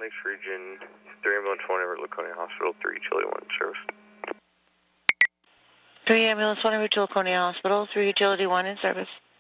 Lakes Region, 3 ambulance 1 over at Laconia Hospital, 3 Utility 1 service. 3 ambulance 1 over to Laconia Hospital, 3 Utility 1 in service.